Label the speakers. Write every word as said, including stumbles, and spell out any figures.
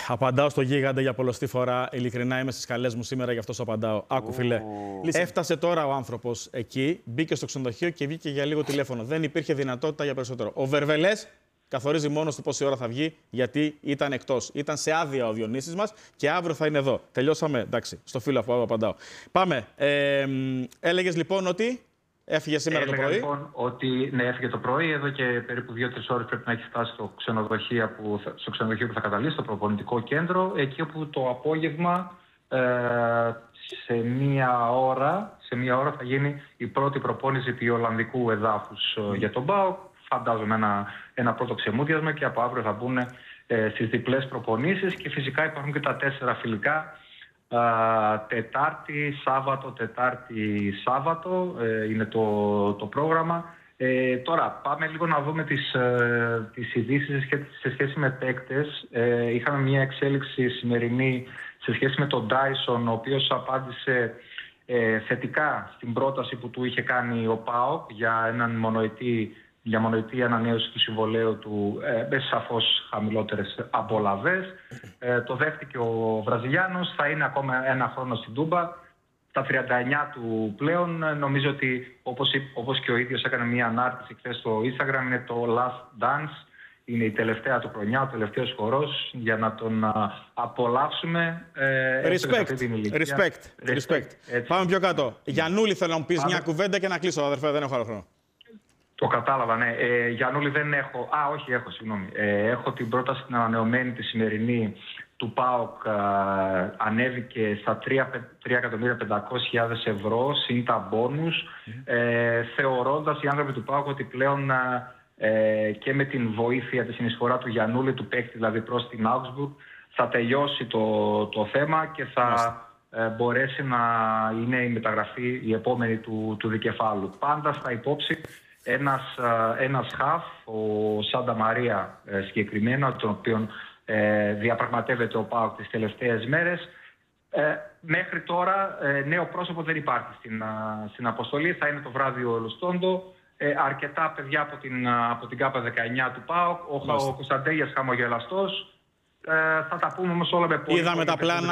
Speaker 1: Απαντάω στο γίγαντα για πολλωστή φορά. Ειλικρινά είμαι στις καλές μου σήμερα, γι' αυτό σου απαντάω. Άκου, φιλέ. Oh. Έφτασε τώρα ο άνθρωπος εκεί, μπήκε στο ξενοδοχείο και βγήκε για λίγο τηλέφωνο. Δεν υπήρχε δυνατότητα για περισσότερο. Ο Βερβελές καθορίζει μόνος του πόση ώρα θα βγει, γιατί ήταν εκτός. Ήταν σε άδεια ο Διονύσης μας και αύριο θα είναι εδώ. Τελειώσαμε. Εντάξει, στο φίλο αφού απαντάω. Πάμε. Ε, έλεγες λοιπόν ότι. Έφυγε σήμερα
Speaker 2: Έλεγα,
Speaker 1: το πρωί.
Speaker 2: Λοιπόν, ότι ναι, έφυγε το πρωί. Εδώ και περίπου δύο τρεις ώρες πρέπει να έχει φτάσει στο ξενοδοχείο που, στο ξενοδοχείο που θα καταλήξει, στο προπονητικό κέντρο. Εκεί όπου το απόγευμα ε, σε μία ώρα, σε μία ώρα θα γίνει η πρώτη προπόνηση του Ολλανδικού εδάφους mm. για τον ΠΑΟΚ. Φαντάζομαι ένα, ένα πρώτο ξεμούδιασμα και από αύριο θα μπουν ε, στις διπλές προπονήσεις. Και φυσικά υπάρχουν και τα τέσσερα φιλικά. Uh, Τετάρτη, Σάββατο, Τετάρτη, Σάββατο ε, είναι το, το πρόγραμμα. Ε, τώρα πάμε λίγο να δούμε τις, ε, τις ειδήσεις σε σχέση με παίκτες. Ε, είχαμε μια εξέλιξη σημερινή σε σχέση με τον Ντάισον, ο οποίος απάντησε ε, θετικά στην πρόταση που του είχε κάνει ο ΠΑΟΚ για έναν μονοετή για μονοετή ανανέωση του συμβολαίου του ε, με σαφώς χαμηλότερες απολαβές. Ε, το δέχτηκε ο Βραζιλιάνος, θα είναι ακόμα ένα χρόνο στην Τούμπα. Στα τριάντα εννιά του πλέον, νομίζω ότι όπως, όπως και ο ίδιος έκανε μια ανάρτηση χθες στο Instagram, είναι το last dance, είναι η τελευταία του χρονιά, ο τελευταίος χορός για να τον α, απολαύσουμε. Ε,
Speaker 1: respect, respect, respect, respect. Πάμε πιο κάτω. Γιαννούλη, θέλω να μου πεις Πάμε. μια κουβέντα και να κλείσω, αδερφέ, δεν έχω άλλο χρόνο.
Speaker 2: Το κατάλαβα, ναι. Ε, Γιαννούλη δεν έχω... Α, όχι, έχω, συγγνώμη. Ε, έχω την πρόταση την ανανεωμένη τη σημερινή του ΠΑΟΚ. Α, ανέβηκε στα τρία εκατομμύρια πεντακόσιες χιλιάδες ευρώ, συν τα μπόνους, mm. ε, θεωρώντας οι άνθρωποι του ΠΑΟΚ ότι πλέον ε, και με την βοήθεια, τη συνεισφορά του Γιαννούλη, του παίκτη δηλαδή προς την Augsburg, θα τελειώσει το, το θέμα και θα... Ε, μπορέσει να είναι η μεταγραφή η επόμενη του, του δικεφάλου. Πάντα στα υπόψη ένας, ένας χαφ, ο Σάντα Μαρία ε, συγκεκριμένα, τον οποίο ε, διαπραγματεύεται ο ΠΑΟΚ τις τελευταίες μέρες. Ε, μέχρι τώρα ε, νέο πρόσωπο δεν υπάρχει στην, στην αποστολή. Θα είναι το βράδυ ο Ελουστόντο. Ε, αρκετά παιδιά από την, από την ΚΑΠΑ δεκαεννιά του ΠΑΟΚ. Ο, ο Κωνσταντέλιας χαμογελαστός. Ε, θα τα πούμε όμως όλα με πολύ...
Speaker 1: Είδαμε τα πλάνα.